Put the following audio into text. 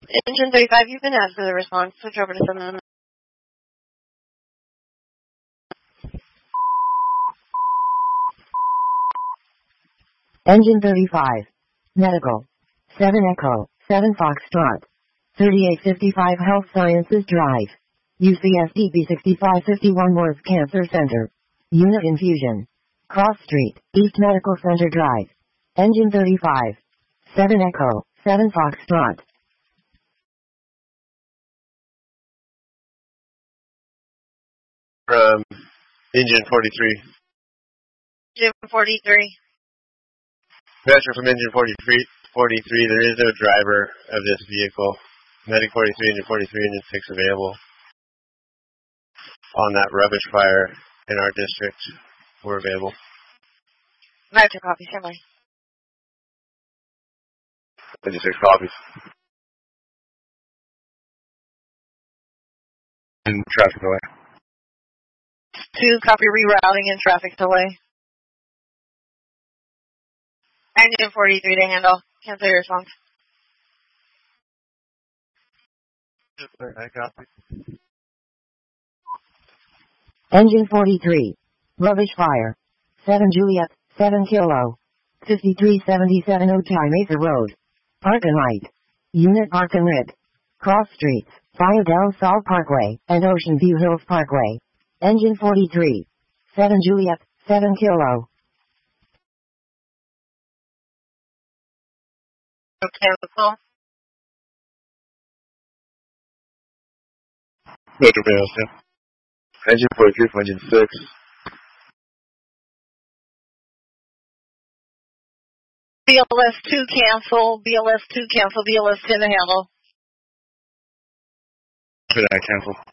Engine 35, you've been asked for the response. Switch over to 7. Engine 35. Medical. 7 Echo, 7 Foxtrot. 3855 Health Sciences Drive. UCSDP 6551 Worth Cancer Center. Unit Infusion. Cross Street, East Medical Center Drive. Engine 35. 7 Echo, 7 Foxtrot. From Engine 43. Engine 43. Passenger from Engine 43, there is no driver of this vehicle. Medic 43, Engine 43, Engine 6 available. On that rubbish fire in our district, we're available. Vector copy, similar. Engine 6 copies. And traffic delay. 2, copy rerouting and traffic delay. Engine 43 to handle. Cancel your response. I copy. Engine 43. Rubbish fire. 7 Juliet, 7 Kilo. 5377 Otay Mesa Road. Park and Light. Unit Park and Lit. Cross Streets, Fire Del Sol Parkway, and Ocean View Hills Parkway. Engine 43. 7 Juliet, 7 Kilo. Cancel. Metro Bales, yeah. Engine 43 from Engine 6. BLS 2 cancel, BLS 2 cancel, BLS 10 to handle. Should I cancel?